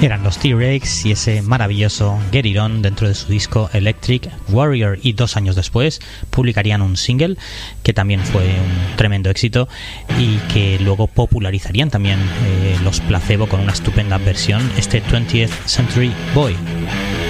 Eran los T-Rex y ese maravilloso Get It On dentro de su disco Electric Warrior, y 2 años después publicarían un single que también fue un tremendo éxito y que luego popularizarían también los Placebo con una estupenda versión, este 20th Century Boy.